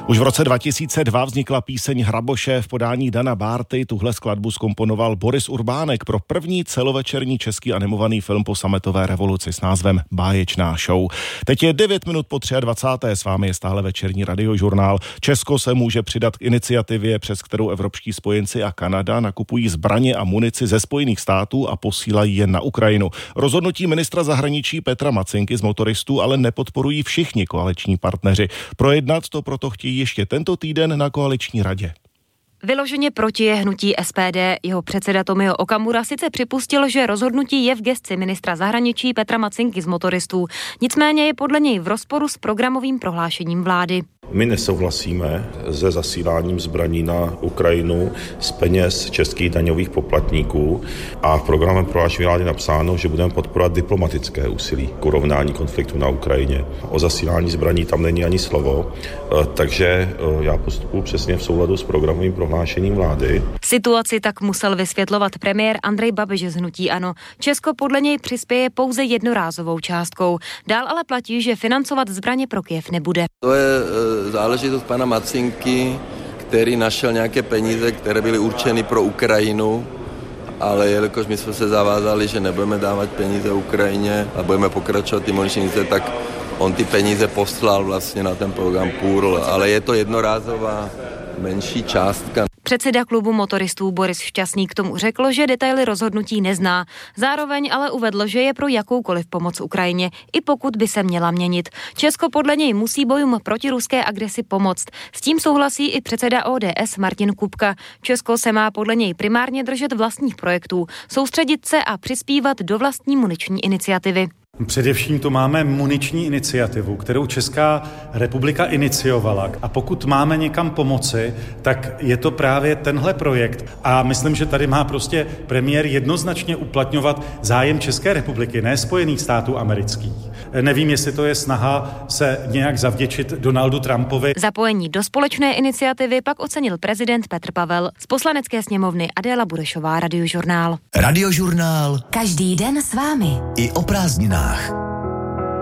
Už v roce 2002 vznikla píseň Hraboše v podání Dana Bárty. Tuhle skladbu zkomponoval Boris Urbánek pro první celovečerní český animovaný film po sametové revoluci s názvem Báječná show. Teď je 9 minut po 23. S vámi je stále večerní Radiožurnál. Česko se může přidat k iniciativě, přes kterou evropští spojenci a Kanada nakupují zbraně a munici ze Spojených států a posílají je na Ukrajinu. Rozhodnutí ministra zahraničí Petra Macinky z Motoristů ale nepodporují všichni koaliční partneři. Projednat to proto chtějí ještě tento týden na koaliční radě. Vyloženě proti je hnutí SPD. Jeho předseda Tomio Okamura sice připustil, že rozhodnutí je v gesci ministra zahraničí Petra Macinky z Motoristů. Nicméně je podle něj v rozporu s programovým prohlášením vlády. My nesouhlasíme se zasíláním zbraní na Ukrajinu z peněz českých daňových poplatníků a v programovém prohlášení vlády napsáno, že budeme podporovat diplomatické úsilí k urovnání konfliktu na Ukrajině. O zasílání zbraní tam není ani slovo, takže já postupuji přesně v souladu s programovým prohlášením vlády. Situaci tak musel vysvětlovat premiér Andrej Babiš z hnutí ANO. Česko podle něj přispěje pouze jednorázovou částkou. Dál ale platí, že financovat zbraně pro Kyjev nebude. To je záležitost pana Macinky, který našel nějaké peníze, které byly určeny pro Ukrajinu, ale jelikož my jsme se zavázali, že nebudeme dávat peníze Ukrajině a budeme pokračovat ty muničnice, tak on ty peníze poslal vlastně na ten program PURL, ale je to jednorázová menší částka. Předseda klubu motoristů Boris Šťastný k tomu řekl, že detaily rozhodnutí nezná. Zároveň ale uvedl, že je pro jakoukoliv pomoc Ukrajině, i pokud by se měla měnit. Česko podle něj musí bojům proti ruské agresi pomoct. S tím souhlasí i předseda ODS Martin Kupka. Česko se má podle něj primárně držet vlastních projektů, soustředit se a přispívat do vlastní muniční iniciativy. Především tu máme muniční iniciativu, kterou Česká republika iniciovala. A pokud máme někam pomoci, tak je to právě tenhle projekt. A myslím, že tady má prostě premiér jednoznačně uplatňovat zájem České republiky, ne Spojených států amerických. Nevím, jestli to je snaha se nějak zavděčit Donaldu Trumpovi. Zapojení do společné iniciativy pak ocenil prezident Petr Pavel. Z Poslanecké sněmovny Adéla Burešová, Radiožurnál. Radiožurnál. Každý den s vámi. I o prázdninách.